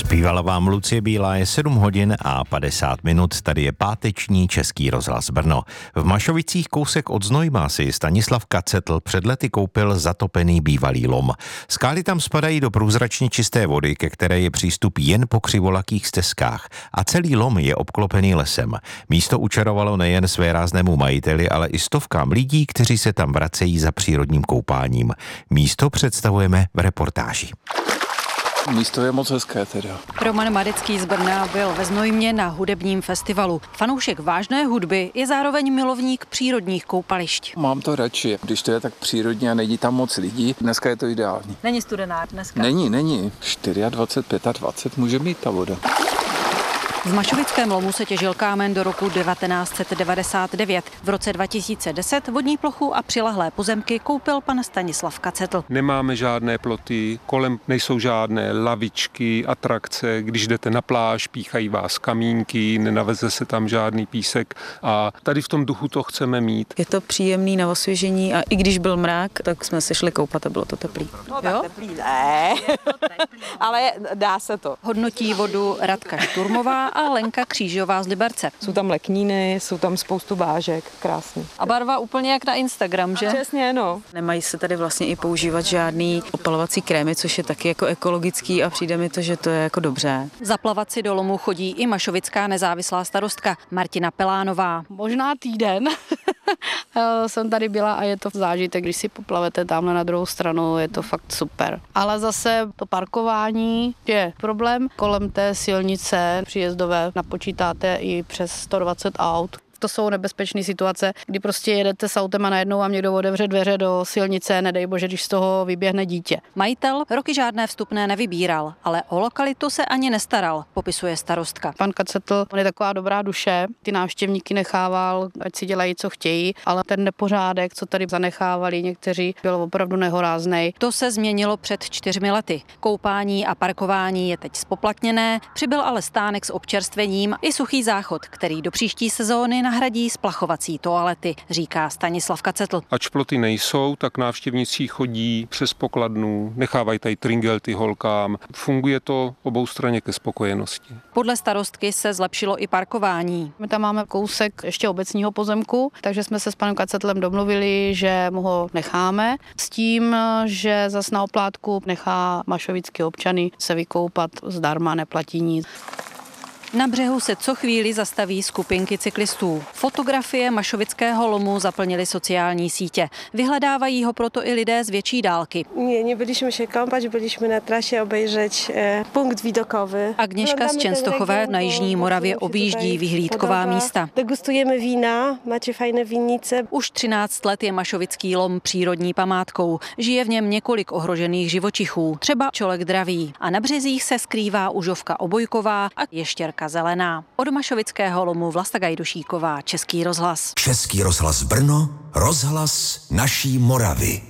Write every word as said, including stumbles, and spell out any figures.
Bývala vám Lucie Bílá, je sedm hodin a padesát minut, tady je páteční Český rozhlas Brno. V Mašovicích kousek od Znojma si Stanislav Kacetl před lety koupil zatopený bývalý lom. Skály tam spadají do průzračně čisté vody, ke které je přístup jen po křivolakých stezkách a celý lom je obklopený lesem. Místo učarovalo nejen svéráznému majiteli, ale i stovkám lidí, kteří se tam vracejí za přírodním koupáním. Místo představujeme v reportáži. Místo je moc hezké teda. Roman Madecký z Brna byl ve Znojmě na hudebním festivalu. Fanoušek vážné hudby je zároveň milovník přírodních koupališť. Mám to radši, když to je tak přírodně a není tam moc lidí. Dneska je to ideální. Není studená dneska? Není, není. dvacet čtyři, dvacet pět může mít ta voda. V Mašovickém lomu se těžil kámen do roku devatenáct set devadesát devět. V roce dva tisíce deset vodní plochu a přilehlé pozemky koupil pan Stanislav Kacetl. Nemáme žádné ploty, kolem nejsou žádné lavičky, atrakce. Když jdete na pláž, píchají vás kamínky, nenaveze se tam žádný písek a tady v tom duchu to chceme mít. Je to příjemný na osvěžení a i když byl mrák, tak jsme se šli koupat a bylo to teplý. No tak teplý ne, ale dá se to. Hodnotí vodu Radka Šturmová a Lenka Křížová z Liberce. Jsou tam lekníny, jsou tam spoustu bážek, krásný. A barva úplně jak na Instagram, že? Přesně, no. Nemají se tady vlastně i používat žádný opalovací krémy, což je taky jako ekologický a přijde mi to, že to je jako dobře. Zaplavat si do lomu chodí i mašovická nezávislá starostka Martina Pelánová. Možná týden jsem tady byla a je to zážitek, když si poplavete tamhle na druhou stranu, je to fakt super. Ale zase to parkování je problém. Kolem té silnice příjezdové napočítáte i přes sto dvacet aut. To jsou nebezpečné situace, kdy prostě jedete s autem a najednou vám někdo otevře dveře do silnice, nedej bože, když z toho vyběhne dítě. Majitel roky žádné vstupné nevybíral, ale o lokalitu se ani nestaral, popisuje starostka. Pan Kacetl, on je taková dobrá duše, ty návštěvníky nechával, ať si dělají, co chtějí, ale ten nepořádek, co tady zanechávali někteří, byl opravdu nehoráznej. To se změnilo před čtyřmi lety. Koupání a parkování je teď spoplatněné, přibyl ale stánek s občerstvením i suchý záchod, který do příští sezóny nahradí splachovací toalety, říká Stanislav Kacetl. Ač ploty nejsou, tak návštěvníci chodí přes pokladnu, nechávají tady tringelty holkám. Funguje to oboustranně ke spokojenosti. Podle starostky se zlepšilo i parkování. My tam máme kousek ještě obecního pozemku, takže jsme se s panem Kacetlem domluvili, že mu ho necháme s tím, že zas na oplátku nechá mašovické občany se vykoupat zdarma, neplatí nic. Na břehu se co chvíli zastaví skupinky cyklistů. Fotografie mašovického lomu zaplnily sociální sítě. Vyhledávají ho proto i lidé z větší dálky. Nie, nie byliśmy się kąpać, byliśmy na trasie obejrzeć e, punkt widokowy. Agněška z Częstochové na Jižní Moravě objíždí vyhlídková místa. Degustujeme vína, máte fajné vinice. Už třináct let je mašovický lom přírodní památkou. Žije v něm několik ohrožených živočichů, třeba čolek dravý. A na březích se skrývá užovka obojková a ještěrka zelená. Od mašovického lomu Vlasta Gajdušíková, Český rozhlas. Český rozhlas Brno, rozhlas naší Moravy.